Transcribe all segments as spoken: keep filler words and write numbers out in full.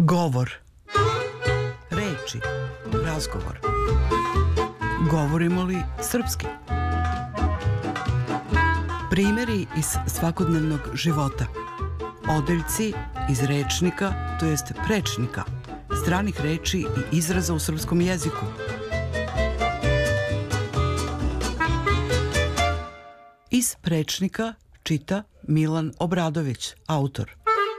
Govor. Reči. Razgovor. Govorimo li srpski? Primjeri iz svakodnevnog života. Odeljci iz rečnika, to jest prečnika, stranih reči i izraza u srpskom jeziku. Iz prečnika čita Milan Obradović, autor.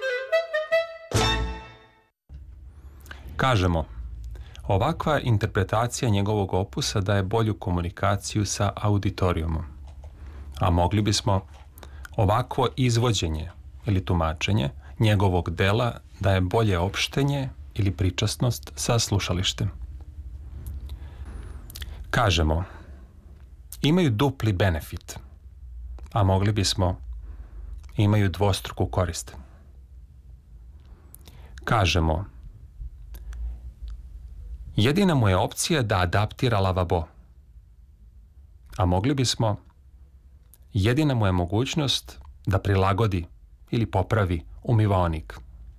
Kažemo, ovakva interpretacija njegovog opusa daje bolju komunikaciju sa auditorijumom. A mogli bismo, ovakvo izvođenje ili tumačenje njegovog dela daje bolje opštenje ili pričasnost sa slušalištem. Kažemo, imaju dupli benefit, a mogli bismo, imaju dvostruku korist. Kažemo, jedina mu je opcija da adaptira lavabo, a mogli bismo, jedina mu je mogućnost da prilagodi ili popravi umivaonik.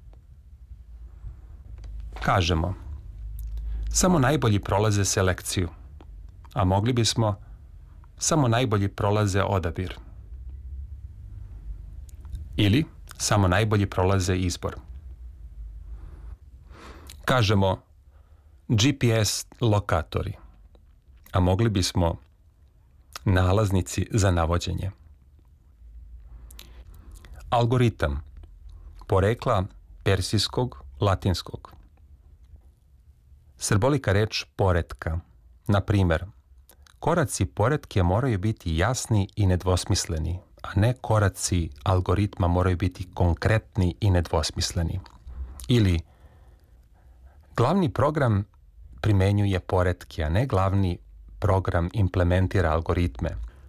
Kažemo, samo najbolji prolaze selekciju, a mogli bismo, samo najbolji prolaze odabir. Ili, samo najbolji prolaze izbor. Kažemo, G P S lokatori, a mogli bismo, nalaznici za navođenje. Algoritam, porekla persijskog, latinskog. Srbolika reč poretka. Na primer, koraci poretke moraju biti jasni i nedvosmisleni, a ne koraci algoritma moraju biti konkretni i nedvosmisleni. Ili, glavni program primenjuje poretke, a ne glavni program implementira algoritme.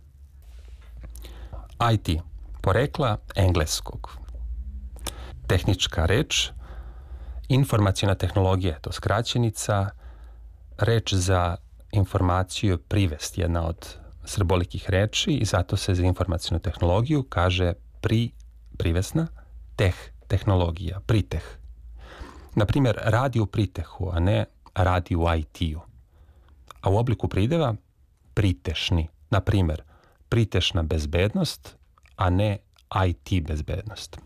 I T, porekla engleskog. Tehnička reč, informaciona tehnologija, to skraćenica, reč za informaciju privest, jedna od srbolikih reči, i zato se za informacionu tehnologiju kaže pri, privesna, teh, tehnologija, priteh. Na primjer, radi u pritehu, a ne radi u I T-u. A u obliku prideva pritešni. Na primjer, pritešna bezbednost, a ne I T bezbednost.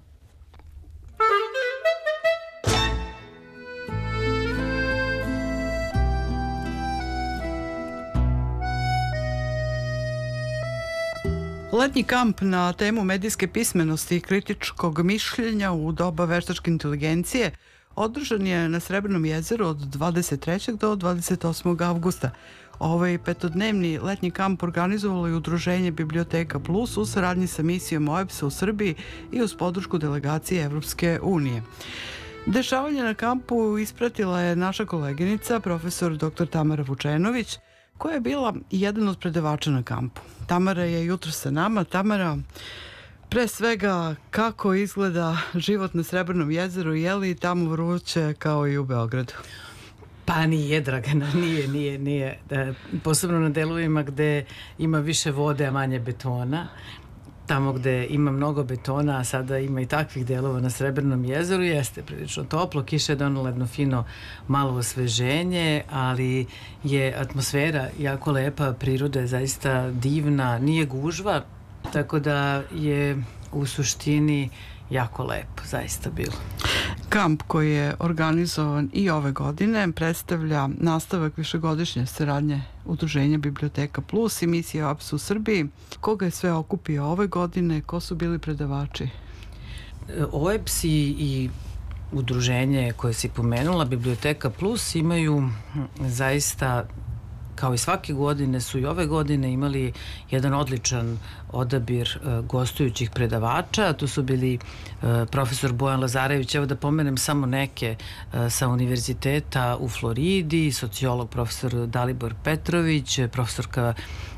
Letnji kamp na temu medijske pismenosti i kritičkog mišljenja u doba veštačke inteligencije održan je na Srebrnom jezeru od dvadeset trećeg do dvadeset osmog avgusta. Ovaj petodnevni letnji kamp organizovalo je Udruženje Biblioteka Plus u saradnji sa misijom O E B S-a u Srbiji i uz podršku delegacije Evropske unije. Dešavanje na kampu ispratila je naša koleginica, profesor doktor Tamara Vučenović, koja je bila jedan od predavača na kampu. Tamara je jutro sa nama. Tamara, pre svega, kako izgleda život na Srebrnom jezeru, je li tamo vruće kao i u Beogradu? Pa nije, Dragana, nije, nije, nije. Posebno na delovima gde ima više vode, a manje betona. Tamo gde ima mnogo betona, a sada ima i takvih delova na Srebrnom jezeru, jeste prilično toplo. Kiša je donela jedno fino malo osveženje, ali je atmosfera jako lepa, priroda je zaista divna, nije gužva, tako da je u suštini jako lepo, zaista bilo. Kamp koji je organizovan i ove godine predstavlja nastavak višegodišnje saradnje Udruženja Biblioteka Plus i misije O E B S u Srbiji. Koga je sve okupio ove godine? Ko su bili predavači? O E B S i, i udruženje koje si pomenula, Biblioteka Plus, imaju zaista, kao i svake godine, su i ove godine imali jedan odličan odabir uh, gostujućih predavača. Tu su bili uh, profesor Bojan Lazarević, evo da pomenem samo neke uh, sa univerziteta u Floridi, sociolog profesor Dalibor Petrović, profesorka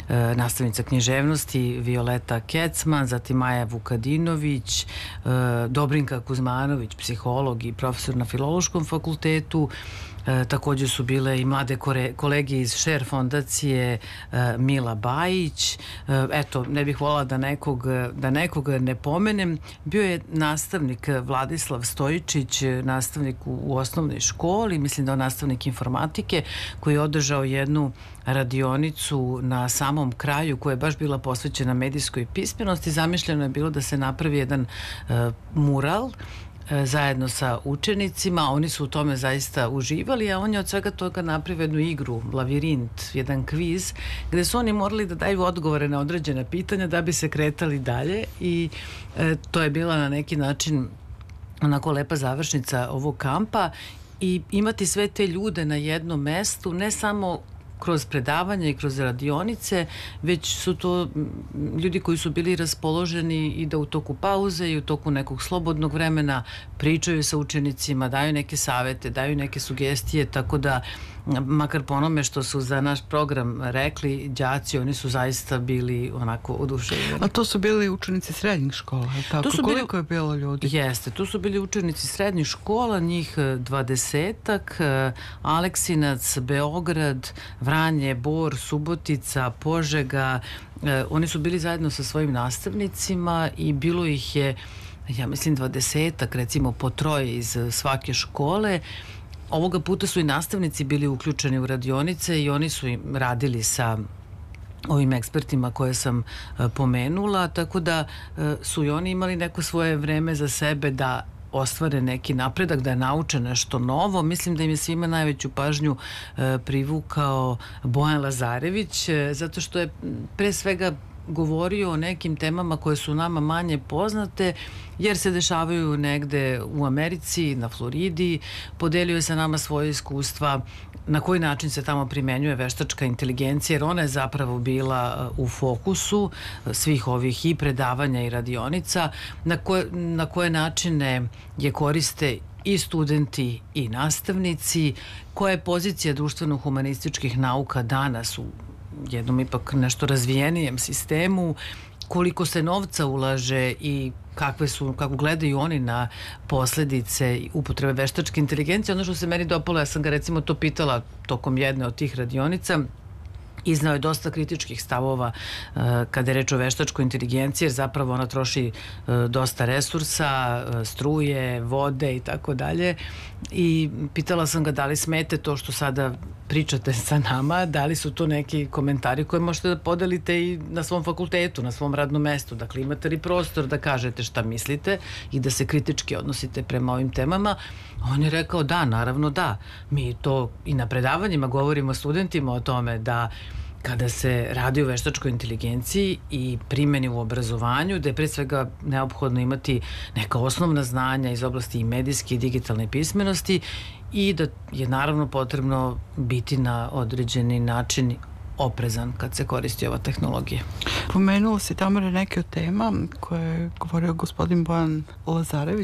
e, nastavnica književnosti Violeta Kecman, zatim Maja Vukadinović, e, Dobrinka Kuzmanović, psiholog i profesor na Filološkom fakultetu. E, također su bile i mlade kore, kolege iz Šer fondacije, e, Mila Bajić. E, eto, ne bih voljela da nekog, da nekog ne pomenem. Bio je nastavnik Vladislav Stojičić, nastavnik u, u osnovnoj školi, mislim da je nastavnik informatike, koji je održao jednu radionicu na samom kraju koja je baš bila posvećena medijskoj pismenosti. Zamišljeno je bilo da se napravi jedan e, mural zajedno sa učenicima. Oni su u tome zaista uživali, a on je od svega toga napravio jednu igru, lavirint, jedan kviz, gde su oni morali da daju odgovore na određena pitanja da bi se kretali dalje i e, to je bila na neki način onako lepa završnica ovog kampa i imati sve te ljude na jednom mestu, ne samo kroz predavanja i kroz radionice, već su to ljudi koji su bili raspoloženi i da u toku pauze i u toku nekog slobodnog vremena pričaju sa učenicima, daju neke savete, daju neke sugestije, tako da makar po onome što su za naš program rekli đaci, oni su zaista bili onako oduševljeni. A to su bili učenici srednjih škola, tako? To su Koliko bili, je bilo ljudi? Jeste, tu su bili učenici srednjih škola, njih dvadesetak, Aleksinac, Beograd, Vranje, Bor, Subotica, Požega. Oni su bili zajedno sa svojim nastavnicima i bilo ih je, ja mislim, dvadesetak, recimo po troje iz svake škole. Ovoga puta su i nastavnici bili uključeni u radionice i oni su im radili sa ovim ekspertima koje sam pomenula, tako da su i oni imali neko svoje vreme za sebe da ostvare neki napredak, da nauče nešto novo. Mislim da im je svima najveću pažnju privukao Bojan Lazarević, zato što je pre svega govorio o nekim temama koje su nama manje poznate, jer se dešavaju negde u Americi, na Floridi. Podelio je sa nama svoje iskustva na koji način se tamo primenjuje veštačka inteligencija, jer ona je zapravo bila u fokusu svih ovih i predavanja i radionica, na koje, na koje načine je koriste i studenti i nastavnici, koja je pozicija društveno-humanističkih nauka danas u jednom ipak nešto razvijenijem sistemu, koliko se novca ulaže i kakve su, kako gledaju oni na posledice upotrebe veštačke inteligencije. Ono što se meni dopalo, ja sam ga recimo to pitala tokom jedne od tih radionica, iznao je dosta kritičkih stavova uh, kada je reč o veštačkoj inteligenciji, jer zapravo ona troši uh, dosta resursa, uh, struje, vode i tako dalje. I pitala sam ga da li smete to što sada pričate sa nama, da li su to neki komentari koje možete da podelite i na svom fakultetu, na svom radnom mestu. Dakle, imate li prostor da kažete šta mislite i da se kritički odnosite prema ovim temama? On je rekao da, naravno da. Mi to i na predavanjima govorimo studentima o tome da kada se radi o veštačkoj inteligenciji i primjeni u obrazovanju, da je pre svega neophodno imati neka osnovna znanja iz oblasti i medijske i digitalne pismenosti i da je naravno potrebno biti na određeni način oprezan kad se koristi ova tehnologija. Pomenuo si, Tamara, neke od tema koje je govorio gospodin Bojan Lazarević.